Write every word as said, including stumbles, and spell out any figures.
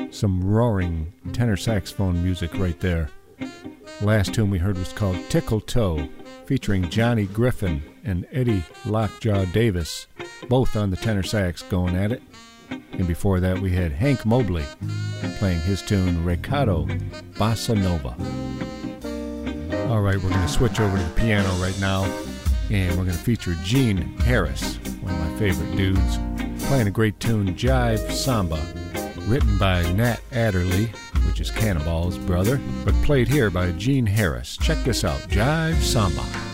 Some roaring tenor saxophone music right there. Last tune we heard was called Tickle Toe, featuring Johnny Griffin and Eddie Lockjaw Davis, both on the tenor sax going at it. And before that we had Hank Mobley playing his tune Recado Bossa Nova. All right, we're going to switch over to the piano right now, and we're going to feature Gene Harris, one of my favorite dudes, playing a great tune, Jive Samba, written by Nat Adderley, which is Cannonball's brother, but played here by Gene Harris. Check this out, Jive Samba.